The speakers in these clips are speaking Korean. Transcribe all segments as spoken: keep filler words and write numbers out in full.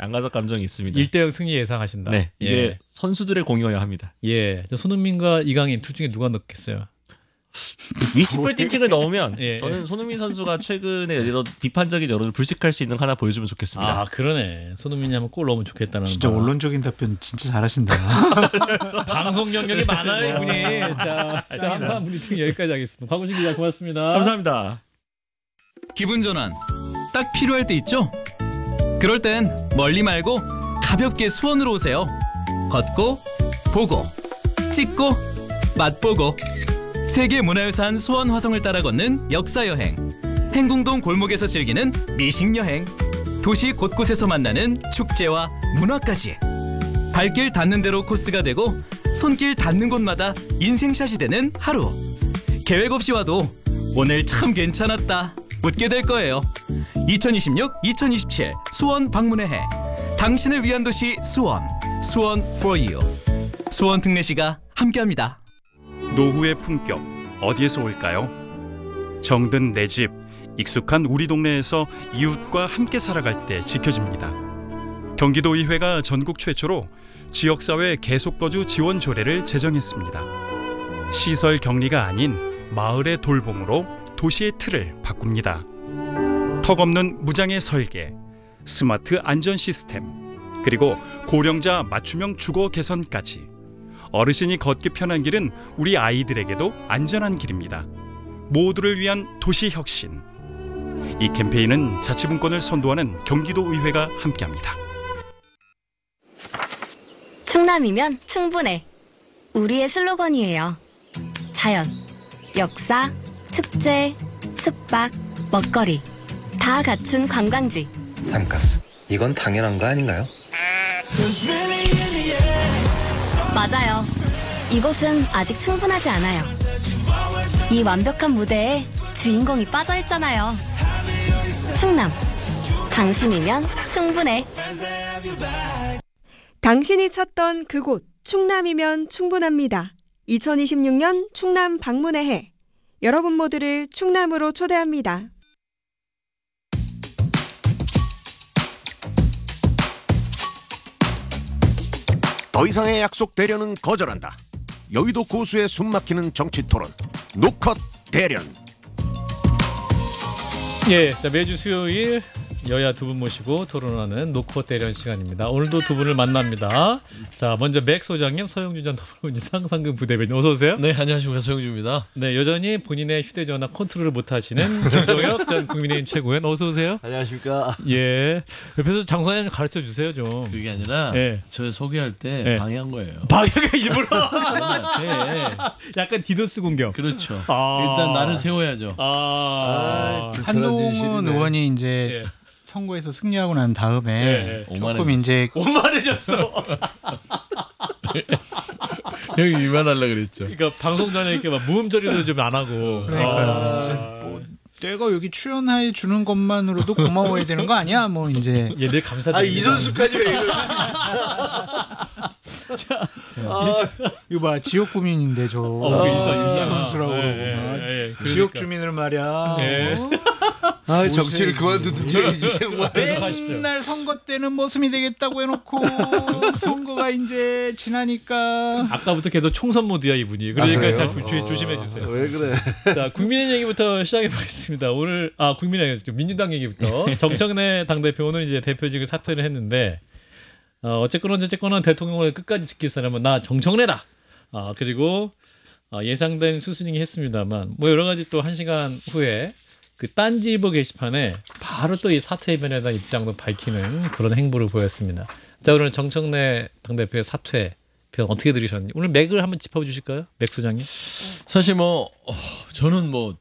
양가적 감정이 있습니다. 일 대 영 승리 예상하신다. 네, 이게 예. 선수들의 공이어야 합니다. 예, 저 손흥민과 이강인 둘 중에 누가 넣겠어요? 위시풀 띵킹을 넣으면 예, 저는 손흥민 선수가 최근에 이런 비판적인 여론을 불식할 수 있는 거 하나 보여주면 좋겠습니다. 아, 그러네. 손흥민이 한번 골 넣으면 좋겠다는. 진짜 바람. 원론적인 답변 진짜 잘하신다. 방송 영역이 많아요, 이분이. 자, 자, 한판 브리핑 여기까지 하겠습니다. 박우신 기자 고맙습니다. 감사합니다. 기분 전환 딱 필요할 때 있죠? 그럴 땐 멀리 말고 가볍게 수원으로 오세요. 걷고 보고 찍고 맛보고 세계문화유산 수원 화성을 따라 걷는 역사여행, 행궁동 골목에서 즐기는 미식여행, 도시 곳곳에서 만나는 축제와 문화까지 발길 닿는 대로 코스가 되고 손길 닿는 곳마다 인생샷이 되는 하루. 계획 없이 와도 오늘 참 괜찮았다 웃게 될 거예요. 이천이십육 이천이십칠 수원 방문의 해, 당신을 위한 도시 수원, 수원 for you. 수원 특례시가 함께합니다. 노후의 품격 어디에서 올까요? 정든 내 집, 익숙한 우리 동네에서 이웃과 함께 살아갈 때 지켜집니다. 경기도의회가 전국 최초로 지역사회 계속거주 지원 조례를 제정했습니다. 시설 격리가 아닌 마을의 돌봄으로 도시의 틀을 바꿉니다. 턱없는 무장의 설계, 스마트 안전 시스템, 그리고 고령자 맞춤형 주거 개선까지 어르신이 걷기 편한 길은 우리 아이들에게도 안전한 길입니다. 모두를 위한 도시 혁신. 이 캠페인은 자치분권을 선도하는 경기도의회가 함께합니다. 충남이면 충분해. 우리의 슬로건이에요. 자연, 역사, 축제, 숙박, 먹거리 다 갖춘 관광지. 잠깐, 이건 당연한 거 아닌가요? 맞아요. 이곳은 아직 충분하지 않아요. 이 완벽한 무대에 주인공이 빠져있잖아요. 충남, 당신이면 충분해. 당신이 찾던 그곳 충남이면 충분합니다. 이천이십육 년 충남 방문의 해. 여러분 모두를 충남으로 초대합니다. 더 이상의 약속 대련은 거절한다. 여의도 고수의 숨막히는 정치 토론 노컷 대련. 예, 자 매주 수요일 여야 두 분 모시고 토론하는 노컷 대련 시간입니다. 오늘도 두 분을 만납니다. 자, 먼저 맥 소장님, 서영준 전 더불어민주당 상근 부대변인 어서 오세요. 네, 안녕하십니까, 서영준입니다. 네, 여전히 본인의 휴대전화 컨트롤을 못하시는 김동혁 전 국민의힘 최고위원 어서 오세요. 안녕하십니까. 예, 옆에서 장 소장님 가르쳐 주세요 좀. 그게 아니라 예. 저 소개할 때 예. 방해한 거예요. 방해가 일부러. 네. 약간 디도스 공격. 그렇죠. 아. 일단 나를 세워야죠. 아, 한동훈 의원이 이제 예. 선거에서 승리하고 난 다음에 예, 조금 오만해졌어. 이제 오만해졌어. 형이 이만하려 그랬죠. 그러니까 방송 전에 이렇게 막 무음 처리도 좀 안 하고. 그러니까요. 아. 이제 뭐 내가 여기 출연해 주는 것만으로도 고마워해야 되는 거 아니야? 뭐 이제 얘 늘 감사드립니다. 아, 이전수까지 왜 이러지? 이거 봐, 지역 구민인데 저 어, 일선, 일선. 선수라고 예, 그러고 예, 막. 예, 예. 지역 그러니까. 주민을 말이야. 예. 어? 아, 정치를 그만두든 얘기지. 맨날 선거 때는 모습이 되겠다고 해놓고 선거가 이제 지나니까 아까부터 계속 총선 모드야 이분이. 그러니까 아, 잘 그래요? 조, 어, 조심해 주세요. 왜 그래? 자, 국민의 얘기부터 시작해 보겠습니다. 오늘 아 국민의 얘기, 민주당 얘기부터. 정청래 당 대표는 이제 대표직을 사퇴를 했는데 어, 어쨌거나 어쨌거나 대통령을 끝까지 지킬 사람은 나 정청래다. 아 그리고 어, 예상된 수순이긴 했습니다만 뭐 여러 가지 또 한 시간 후에 그 딴지일보 게시판에 바로 또 이 사퇴 이변에 대한 입장도 밝히는 그런 행보를 보였습니다. 자, 오늘 정청래 당대표의 사퇴 표현 어떻게 들으셨는지 오늘 맥을 한번 짚어주실까요, 맥 소장님? 사실 뭐 어, 저는 뭐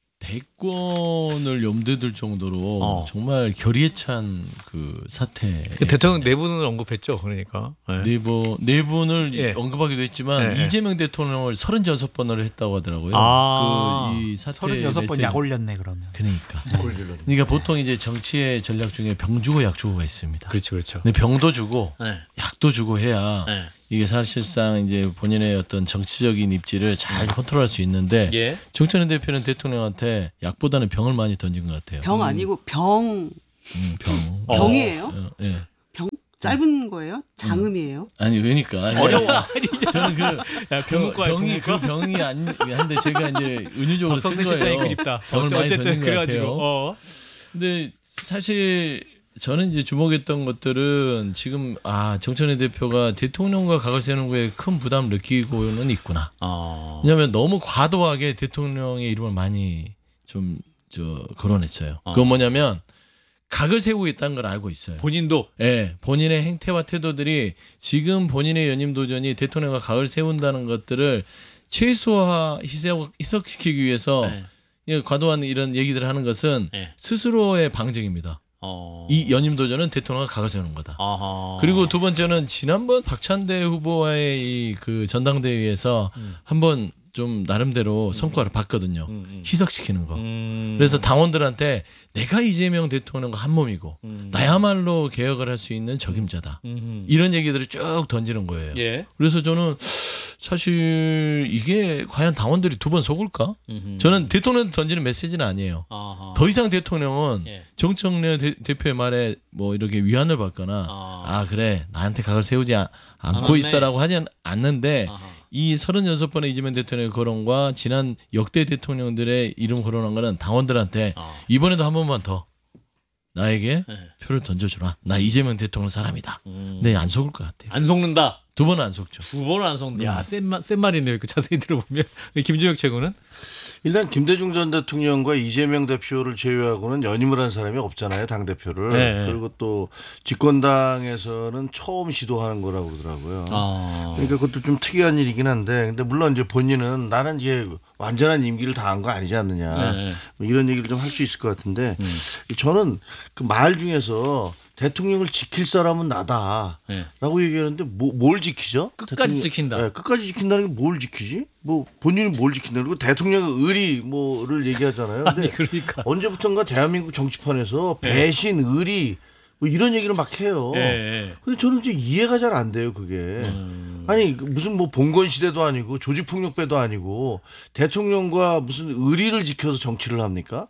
대권을 염두에 둘 정도로 어. 정말 결의에 찬 그 사태. 대통령 내분을 언급했죠, 그러니까. 네. 네 분, 네 분을 예. 언급하기도 했지만 예, 예. 이재명 대통령을 서른여섯 번을 했다고 하더라고요. 아. 그 이 사태 서른여섯 번 메시지. 약 올렸네 그러면. 그러니까. 그러니까 보통 이제 정치의 전략 중에 병 주고 약 주고가 있습니다. 그렇죠, 그렇죠. 근데 병도 주고 네. 약도 주고 해야 네. 이게 사실상 이제 본인의 어떤 정치적인 입지를 잘 컨트롤할 수 있는데 예. 정청래 대표는 대통령한테 약보다는 병을 많이 던진 것 같아요. 병 아니고 병 음, 병. 병이에요? 어, 예. 병? 짧은 거예요? 장음이에요? 아니 그러니까 어려워. 저는 그 야, 그 병문과에 병이 그 병이 안 한데 제가 이제 은유적으로 쓴 박성대 실장이 거예요. 그립다. 병을 많이 어쨌든 던진 것 그래가지고. 같아요. 어. 근데 사실 저는 이제 주목했던 것들은 지금 아 정청래 대표가 대통령과 각을 세우는 거에 큰 부담을 느끼고는 있구나. 어. 왜냐하면 너무 과도하게 대통령의 이름을 많이 좀 저 거론했어요. 어. 그건 뭐냐면 각을 세우고 있다는 걸 알고 있어요. 본인도. 예, 본인의 행태와 태도들이 지금 본인의 연임 도전이 대통령과 각을 세운다는 것들을 최소화 희석, 희석시키기 위해서 네. 과도한 이런 얘기들을 하는 것은 네. 스스로의 방증입니다. 어. 이 연임 도전은 대통령과 각을 세우는 거다. 아하. 그리고 두 번째는 지난번 박찬대 후보와의 이 그 전당대회에서 음. 한번 좀 나름대로 성과를 봤거든요. 음, 음. 희석시키는 거. 음. 그래서 당원들한테 내가 이재명 대통령과 한 몸이고 음. 나야말로 개혁을 할 수 있는 적임자다. 음. 이런 얘기들을 쭉 던지는 거예요. 예. 그래서 저는 사실 이게 과연 당원들이 두 번 속을까? 음흠. 저는 대통령 던지는 메시지는 아니에요. 아하. 더 이상 대통령은 예. 정청래 대, 대표의 말에 뭐 이렇게 위안을 받거나 아, 아 그래 나한테 각을 세우지 아, 않고 않았네. 있어라고 하지 않는데 아하. 이 서른여섯 번의 이재명 대통령의 거론과 지난 역대 대통령들의 이름 거론한 거는 당원들한테 아. 이번에도 한 번만 더 나에게 네. 표를 던져주라. 나 이재명 대통령 사람이다. 음. 네, 안 속을 것 같아요. 안 속는다. 두 번은 안 속죠. 두 번은 안 속는다. 야, 센, 마, 센 말이네요. 그 자세히 들어보면. 김준혁 최고는? 일단 김대중 전 대통령과 이재명 대표를 제외하고는 연임을 한 사람이 없잖아요. 당대표를. 네. 그리고 또 집권당에서는 처음 시도하는 거라고 그러더라고요. 아. 그러니까 그것도 좀 특이한 일이긴 한데 근데 물론 이제 본인은 나는 이제 완전한 임기를 다한 거 아니지 않느냐. 네. 뭐 이런 얘기를 좀 할 수 있을 것 같은데 음. 저는 그 말 중에서 대통령을 지킬 사람은 나다라고 네. 얘기하는데 뭐, 뭘 지키죠? 끝까지 대통령- 지킨다. 네, 끝까지 지킨다는 게 뭘 지키지? 뭐 본인이 뭘 지킨다 그리고 대통령의 의리 뭐를 얘기하잖아요. 근데 아니, 그러니까. 언제부턴가 대한민국 정치판에서 네. 배신, 의리 뭐 이런 얘기를 막 해요. 예. 근데 저는 이제 이해가 잘 안 돼요, 그게. 음. 아니 무슨 뭐 봉건 시대도 아니고 조직폭력배도 아니고 대통령과 무슨 의리를 지켜서 정치를 합니까?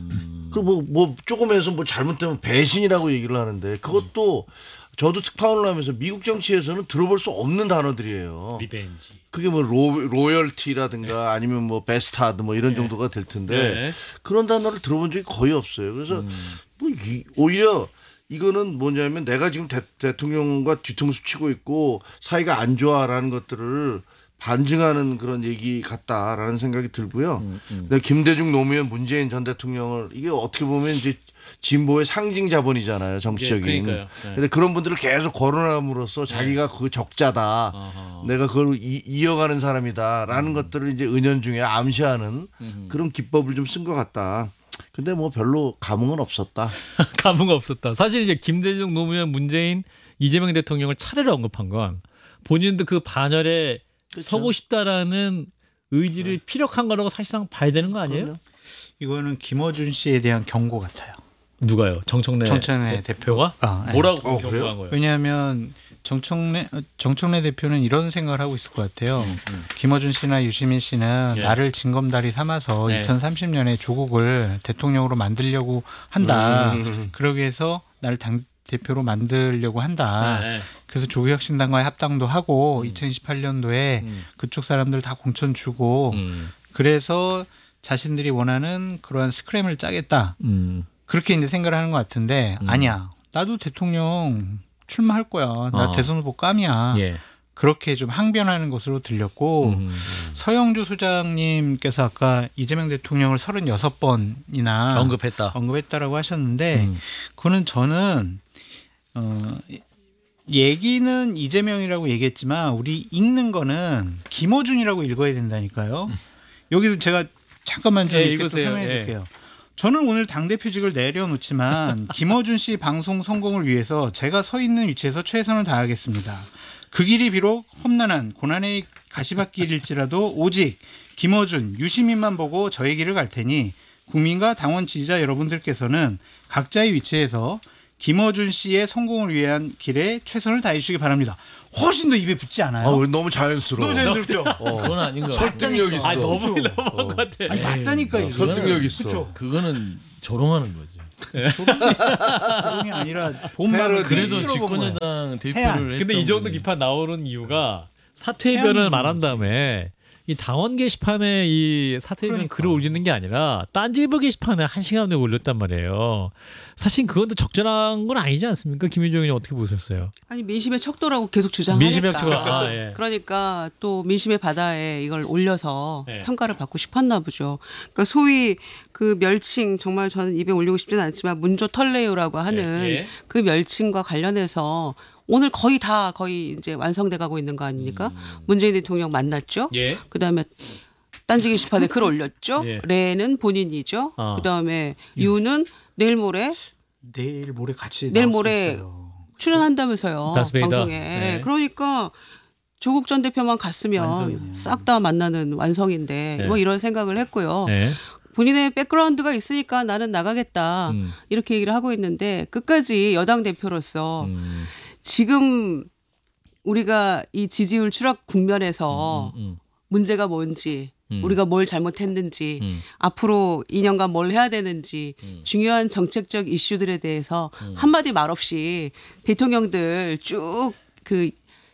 음. 그리고 뭐, 뭐 조금 해서 뭐 잘못되면 배신이라고 얘기를 하는데 그것도 저도 특파원을 하면서 미국 정치에서는 들어볼 수 없는 단어들이에요. 리벤지. 그게 뭐 로, 로열티라든가 아니면 뭐 베스타드 뭐 이런 정도가 될 텐데 네. 그런 단어를 들어본 적이 거의 없어요. 그래서 음. 뭐 이, 오히려 이거는 뭐냐면 내가 지금 대, 대통령과 뒤통수 치고 있고 사이가 안 좋아라는 것들을 반증하는 그런 얘기 같다라는 생각이 들고요. 음, 음. 근데 김대중 노무현 문재인 전 대통령을 이게 어떻게 보면 이제 진보의 상징 자본이잖아요, 정치적인. 예, 그러니까요. 네. 근데 그런 분들을 계속 거론함으로써 자기가 그 적자다. 아하. 내가 그걸 이, 이어가는 사람이다라는 음. 것들을 이제 은연중에 암시하는 음. 그런 기법을 좀 쓴 것 같다. 근데 뭐 별로 감흥은 없었다. 감흥 없었다. 사실 이제 김대중, 노무현, 문재인, 이재명 대통령을 차례로 언급한 건 본인도 그 반열에 그쵸. 서고 싶다라는 의지를 네. 피력한 거라고 사실상 봐야 되는 거 아니에요? 그럼요. 이거는 김어준 씨에 대한 경고 같아요. 누가요? 정청래, 정청래 대- 대표가? 아, 네. 뭐라고 어, 경고한 그래요? 거예요? 왜냐하면 정청래 정청래 대표는 이런 생각을 하고 있을 것 같아요. 음. 김어준 씨나 유시민 씨는 예. 나를 징검다리 삼아서 네. 이천삼십 년에 조국을 대통령으로 만들려고 한다. 음. 그러기 위해서 나를 당 대표로 만들려고 한다. 네. 그래서 조국혁신당과의 합당도 하고 이천이십팔 년도에 음. 그쪽 사람들 다 공천 주고 음. 그래서 자신들이 원하는 그러한 스크램을 짜겠다. 음. 그렇게 이제 생각을 하는 것 같은데 음. 아니야. 나도 대통령 출마할 거야. 나 어. 대선 후보 깜이야. 예. 그렇게 좀 항변하는 것으로 들렸고 음. 서영주 소장님께서 아까 이재명 대통령을 서른여섯 번이나 언급했다. 언급했다라고 하셨는데 음. 그거는 저는 어, 얘기는 이재명이라고 얘기했지만 우리 읽는 거는 김어준이라고 읽어야 된다니까요. 여기도 제가 잠깐만 좀 예, 이렇게 또 읽으세요. 설명해 예. 줄게요. 저는 오늘 당대표직을 내려놓지만 김어준 씨 방송 성공을 위해서 제가 서 있는 위치에서 최선을 다하겠습니다. 그 길이 비록 험난한 고난의 가시밭길일지라도 오직 김어준, 유시민만 보고 저의 길을 갈 테니 국민과 당원 지지자 여러분들께서는 각자의 위치에서 김어준 씨의 성공을 위한 길에 최선을 다해 주시기 바랍니다. 훨씬 더 입에 붙지 않아요? 아, 너무 자연스러워. 너무 자연스럽죠? 어. 그건 아닌 것 같아요. 설득력 있어. 아, 너무 너무한 것 같아. 아니, 맞다니까 뭐 이거. 설득력 있어. 그쵸? 그거는 조롱하는 거죠. 토론이 아니라 본말은 그래도 집권여당 대표를 근데 이 정도 비판 나오는 이유가 사퇴변을 말한 다음에 이 당원 게시판에 이 사퇴변 그러니까. 글을 올리는 게 아니라 딴지일보 게시판에 한 시간 내에 올렸단 말이에요. 사실 그건 또 적절한 건 아니지 않습니까? 김민정 의원님 어떻게 보셨어요? 아니 민심의 척도라고 계속 주장하니까. 민심의 척도가, 아, 예. 그러니까 또 민심의 바다에 이걸 올려서 예. 평가를 받고 싶었나 보죠. 그러니까 소위 그 멸칭 정말 저는 입에 올리고 싶지는 않지만 문조 털레요라고 하는 예, 예. 그 멸칭과 관련해서 오늘 거의 다 거의 이제 완성돼 가고 있는 거 아닙니까? 음. 문재인 대통령 만났죠. 예. 그다음에 딴지 게시판에 글 올렸죠. 예. 레는 본인이죠. 어. 그다음에 유는 내일 모레 내일 모레 같이 내일 나올 모레 수 있어요. 출연한다면서요. 다스베이더. 방송에. 네. 그러니까 조국 전 대표만 갔으면 완성이네요. 싹 다 만나는 완성인데 네. 뭐 이런 생각을 했고요. 네. 본인의 백그라운드가 있으니까 나는 나가겠다. 음. 이렇게 얘기를 하고 있는데 끝까지 여당 대표로서 음. 지금 우리가 이 지지율 추락 국면에서 음, 음. 문제가 뭔지 음. 우리가 뭘 잘못했는지 음. 앞으로 이 년간 뭘 해야 되는지 음. 중요한 정책적 이슈들에 대해서 음. 한마디 말 없이 대통령들 쭉 그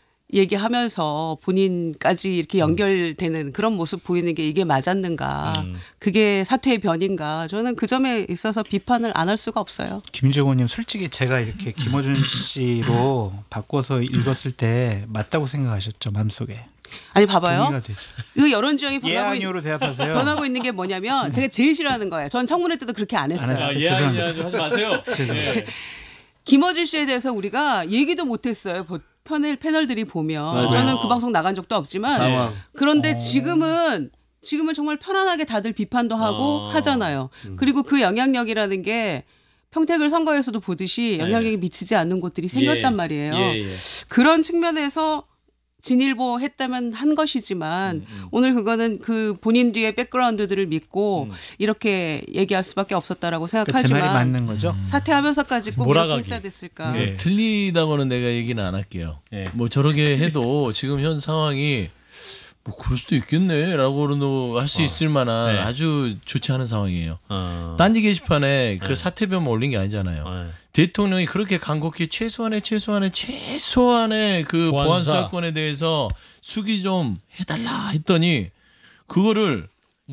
얘기하면서 본인까지 이렇게 연결되는 그런 모습 보이는 게 이게 맞았는가. 음. 그게 사퇴의 변인가. 저는 그 점에 있어서 비판을 안 할 수가 없어요. 김재원 의원님 솔직히 제가 이렇게 김어준 씨로 바꿔서 읽었을 때 맞다고 생각하셨죠 마음속에. 아니 봐봐요. 동의가 되죠. 그 여론지형이 예 변하고, 아니오로 대답하세요. 변하고 있는 게 뭐냐면 제가 제일 싫어하는 거예요. 전 청문회 때도 그렇게 안 했어요. 안 아, 예, 아니, 아니, 하지 마세요. 예. 김어준 씨에 대해서 우리가 얘기도 못했어요. 패널 패널들이 보면 맞아요. 저는 그 방송 나간 적도 없지만 상황. 그런데 지금은 지금은 정말 편안하게 다들 비판도 하고 어. 하잖아요. 그리고 그 영향력이라는 게 평택을 선거에서도 보듯이 영향력이 미치지 않는 곳들이 생겼단 예. 말이에요. 예, 예. 그런 측면에서 진일보 했다면 한 것이지만 음, 음. 오늘 그거는 그 본인 뒤에 백그라운드들을 믿고 음. 이렇게 얘기할 수밖에 없었다라고 그러니까 제 말이 생각하지만 맞는 거죠. 사퇴하면서까지 꼭 몰아가기. 이렇게 했어야 됐을까. 예. 틀리다고는 내가 얘기는 안 할게요. 예. 뭐 저렇게 해도 지금 현 상황이 뭐 그럴 수도 있겠네라고는 할 수 있을 만한 네. 아주 좋지 않은 상황이에요. 어. 딴지 게시판에 그 네. 사퇴변만 올린 게 아니잖아요. 네. 대통령이 그렇게 간곡히 최소한의 최소한의 최소한의 그 보안 보안 수사. 수사권에 대해서 수기 좀 해달라 했더니 그거를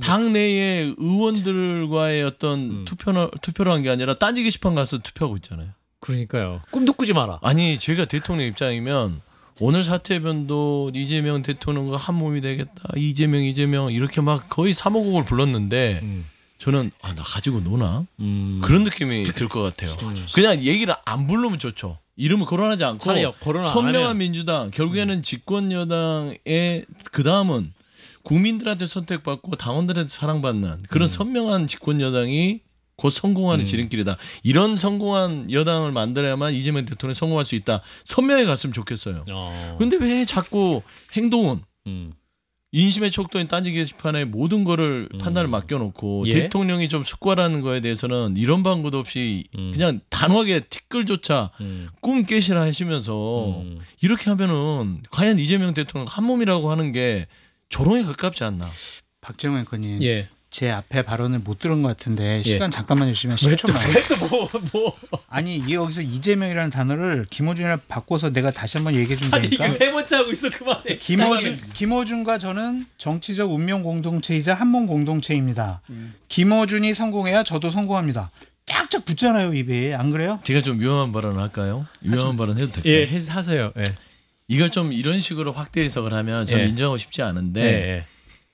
당내의 의원들과의 어떤 음. 투표를 투표를 한 게 아니라 딴지 게시판 가서 투표하고 있잖아요. 그러니까요. 꿈도 꾸지 마라. 아니 제가 대통령 입장이면 오늘 사퇴변도 이재명 대통령과 한 몸이 되겠다. 이재명 이재명 이렇게 막 거의 삼호곡을 불렀는데 음. 저는 아 나 가지고 노나 음. 그런 느낌이 들 것 같아요. 그냥 얘기를 안 부르면 좋죠. 이름을 거론하지 않고 차라리 거론 안 선명한 하면. 민주당 결국에는 집권 여당의 그 다음은 국민들한테 선택받고 당원들한테 사랑받는 그런 선명한 집권 여당이 곧 성공하는 지름길이다. 이런 성공한 여당을 만들어야만 이재명 대통령이 성공할 수 있다. 선명히 갔으면 좋겠어요. 어. 근데 왜 자꾸 행동은 음. 인심의 척도인 딴지 게시판에 모든 거를 음. 판단을 맡겨놓고 예? 대통령이 좀 숙고하라는 거에 대해서는 이런 방법도 없이 음. 그냥 단호하게 티끌조차 음. 꿈 깨시라 하시면서 음. 이렇게 하면은 과연 이재명 대통령 한 몸이라고 하는 게 조롱에 가깝지 않나. 박재홍 앵커님 예. 제 앞에 발언을 못 들은 것 같은데 예. 시간 잠깐만 주시면 십 초만. 뭐, 뭐. 아니 이게 여기서 이재명이라는 단어를 김어준이랑 바꿔서 내가 다시 한번 얘기해 아니 준다니까. 이게 세 번째 하고 있어 그만해. 김어준, 김어준과 저는 정치적 운명 공동체이자 한몸 공동체입니다. 음. 김어준이 성공해야 저도 성공합니다. 쫙쫙 붙잖아요 입에. 안 그래요? 제가 좀 위험한 발언을 할까요? 위험한 발언 해도 될까요? 예, 해- 하세요. 예. 이걸 좀 이런 식으로 확대 해석을 하면 저는 예. 인정하고 싶지 않은데 예, 예.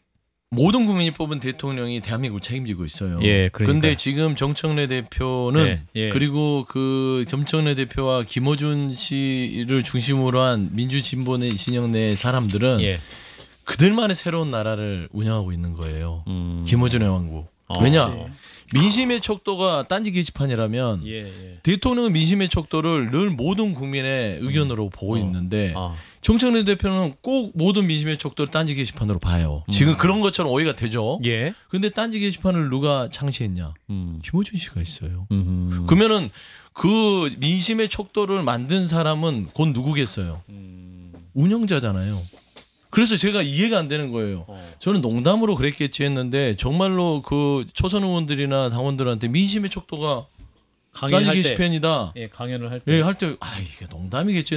모든 국민이 뽑은 대통령이 대한민국을 책임지고 있어요. 예, 그러니까요. 근데 지금 정청래 대표는 예, 예. 그리고 그 정청래 대표와 김어준 씨를 중심으로 한 민주진보의 진영 내 사람들은 예. 그들만의 새로운 나라를 운영하고 있는 거예요. 음. 김어준의 왕국. 어. 왜냐? 민심의 척도가 딴지 게시판이라면 예, 예. 대통령은 민심의 척도를 늘 모든 국민의 의견으로 보고 어. 있는데 아. 정청래 대표는 꼭 모든 민심의 척도를 딴지 게시판으로 봐요. 지금 그런 것처럼 오해가 되죠. 예. 근데 딴지 게시판을 누가 창시했냐? 음. 김어준 씨가 있어요. 음. 그러면은 그 민심의 척도를 만든 사람은 곧 누구겠어요? 음. 운영자잖아요. 그래서 제가 이해가 안 되는 거예요. 어. 저는 농담으로 그랬겠지 했는데 정말로 그 초선 의원들이나 당원들한테 민심의 척도가 강의할 따지 때. 게시판이다. 예, 강연을 할 때. 예, 할 때 아 이게 농담이겠지